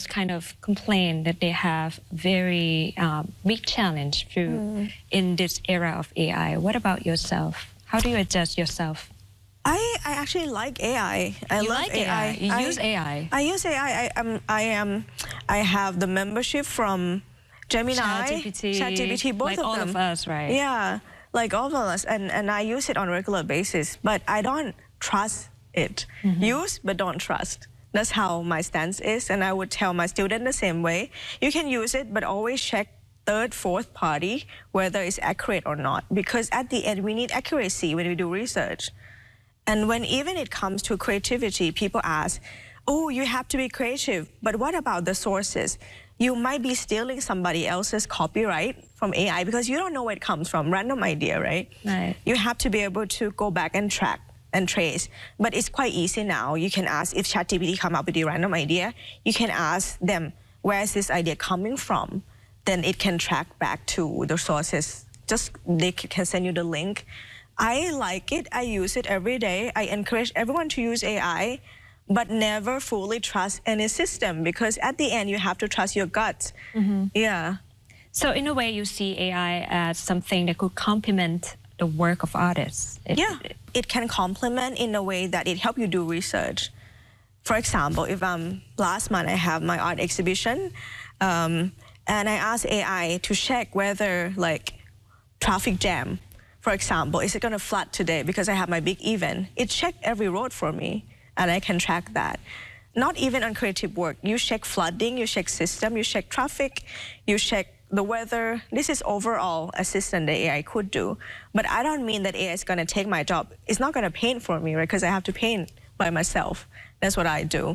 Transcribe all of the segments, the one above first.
kind of complain that they have very big challenge through in this era of AI. What about yourself? How do you adjust yourself? I actually like AI. I love AI. You use AI. I use AI. I have the membership from Gemini, ChatGPT, both like of all them. of us, right? Yeah, like all of us, and I use it on a regular basis. But I don't trust it. Use but don't trust. That's how my stance is, and I would tell my student the same way. You can use it, but always check third, fourth party whether it's accurate or not. Because at the end, we need accuracy when we do research. And when even it comes to creativity, people ask, oh, you have to be creative, but what about the sources? You might be stealing somebody else's copyright from AI because you don't know where it comes from, random idea, right? Right. You have to be able to go back and track and trace. But it's quite easy now. You can ask, if ChatGPT come up with a random idea, you can ask them, where is this idea coming from? Then it can track back to the sources. Just, they can send you the link. I like it, I use it every day. I encourage everyone to use AI, but never fully trust any system, because at the end you have to trust your gut. Yeah. So in a way you see AI as something that could complement the work of artists. It can complement in a way that it helps you do research. For example, if last month I have my art exhibition, and I asked AI to check whether like traffic jam, for example, is it going to flood today because I have my big event? It checked every road for me, and I can track that. Not even on creative work. You check flooding, you check system, you check traffic, you check the weather. This is overall assistant that AI could do. But I don't mean that AI is going to take my job. It's not going to paint for me, right? Because I have to paint by myself. That's what I do.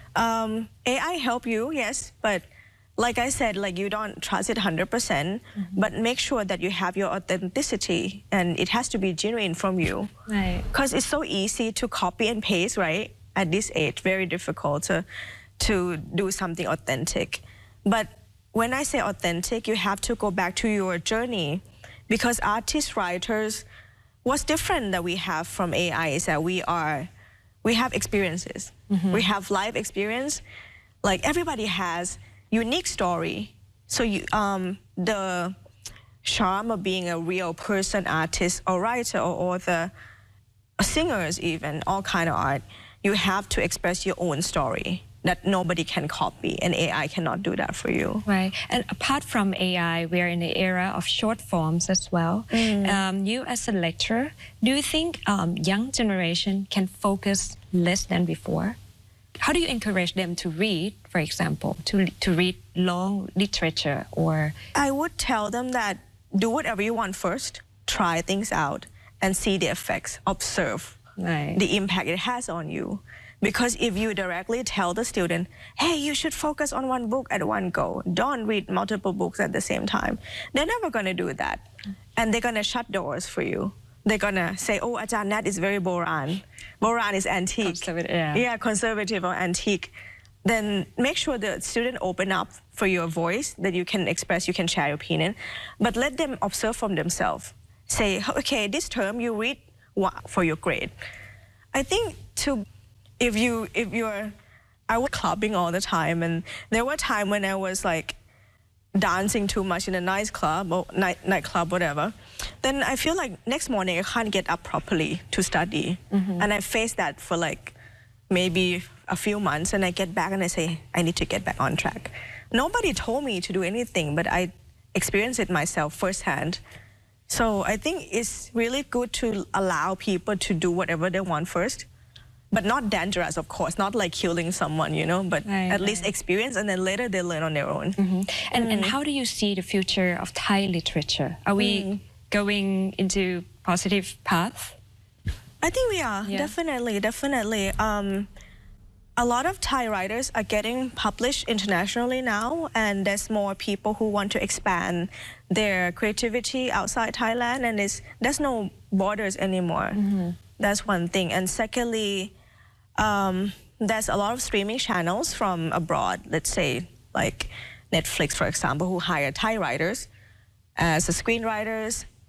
AI help you, yes, but like I said, like you don't trust it 100%, but make sure that you have your authenticity and it has to be genuine from you. Right. Because it's so easy to copy and paste, right? At this age, very difficult to do something authentic. But when I say authentic, you have to go back to your journey, because artists, writers, what's different that we have from AI is that we have experiences. We have life experience. Like everybody has unique story. So the charm of being a real person, artist or writer or author, singers even, all kind of art, you have to express your own story that nobody can copy, and AI cannot do that for you. Right. And apart from AI, we're in the era of short forms as well. You as a lecturer, do you think young generation can focus less than before? How do you encourage them to read, for example, to read long literature? Or I would tell them that do whatever you want first, try things out and see the effects, observe the impact it has on you. Because if you directly tell the student, hey, you should focus on one book at one go, don't read multiple books at the same time, they're never going to do that. And they're going to shut doors for you. They're going to say, oh, Ajahn, that is very Boran. Boran is antique. Conservative, yeah, conservative or antique. Then make sure the student open up for your voice, that you can express, you can share your opinion. But let them observe from themselves. Say, okay, this term you read for your grade. I think I was clubbing all the time, and there were times when I was like dancing too much in a nice club or nightclub, whatever. Then I feel like next morning I can't get up properly to study. And I faced that for like maybe a few months, and I get back and I say, I need to get back on track. Nobody told me to do anything, but I experienced it myself firsthand. So I think it's really good to allow people to do whatever they want first. But not dangerous, of course, not like killing someone, you know, but at least experience, and then later they learn on their own. And how do you see the future of Thai literature? Are we going into positive path? I think we are, definitely. A lot of Thai writers are getting published internationally now, and there's more people who want to expand their creativity outside Thailand, and there's no borders anymore. That's one thing. And secondly, there's a lot of streaming channels from abroad, let's say like Netflix, for example, who hire Thai writers as screenwriters,